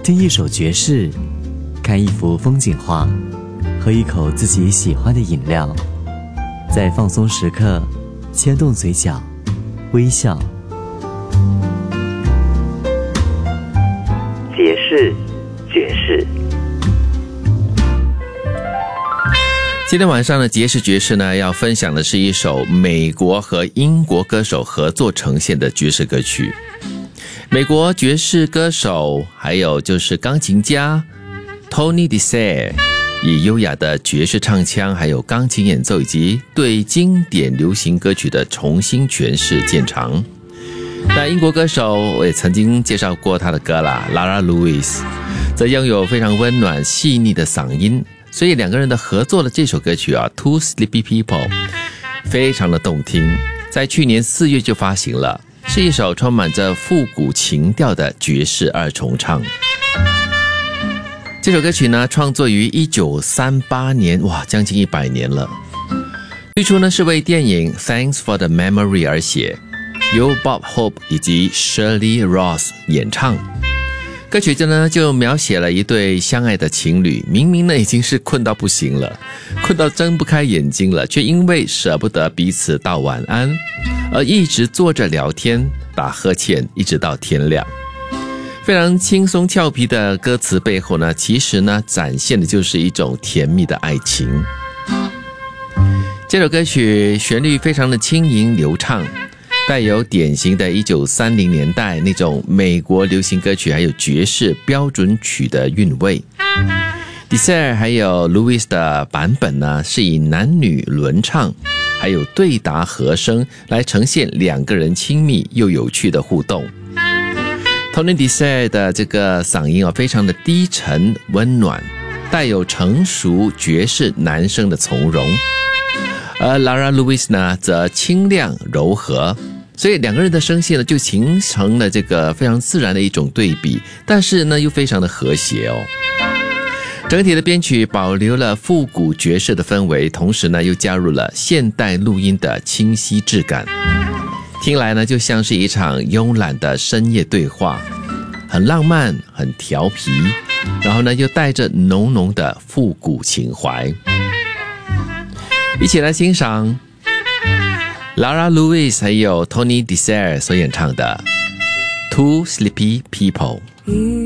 听一首爵士，看一幅风景画，喝一口自己喜欢的饮料，在放松时刻牵动嘴角微笑。 爵士，爵士。 今天晚上的爵士爵士呢，要分享的是一首美国和英国歌手合作呈现的爵士歌曲。美国爵士歌手还有就是钢琴家 Tony Dessert 以优雅的爵士唱腔还有钢琴演奏以及对经典流行歌曲的重新诠释见长。那英国歌手我也曾经介绍过他的歌啦 Lara Lewis 则拥有非常温暖细腻的嗓音，所以两个人的合作的这首歌曲啊 Two Sleepy People 非常的动听，在去年4月就发行了，是一首充满着复古情调的爵士二重唱。这首歌曲呢创作于1938年，哇，将近100年了。最初呢是为电影 Thanks for the Memory 而写，由 Bob Hope 以及 Shirley Ross 演唱。歌曲呢就描写了一对相爱的情侣，明明呢已经是困到不行了，困到睁不开眼睛了，却因为舍不得彼此道晚安而一直坐着聊天打呵欠，一直到天亮。非常轻松俏皮的歌词背后呢，其实呢展现的就是一种甜蜜的爱情。这首歌曲旋律非常的轻盈流畅，带有典型的1930年代那种美国流行歌曲还有爵士标准曲的韵味。Dessert 还有 Lewis 的版本呢，是以男女轮唱还有对答和声来呈现两个人亲密又有趣的互动。Tony Dessert 的这个嗓音非常的低沉温暖，带有成熟爵士男声的从容，而 Lara Lewis 呢则清亮柔和，所以两个人的声线呢就形成了这个非常自然的一种对比，但是呢又非常的和谐哦。整体的编曲保留了复古爵士的氛围，同时呢又加入了现代录音的清晰质感，听来呢就像是一场慵懒的深夜对话，很浪漫很调皮，然后呢又带着浓浓的复古情怀。一起来欣赏 Lara Lewis 还有 Tony Dessert 所演唱的 Two Sleepy People。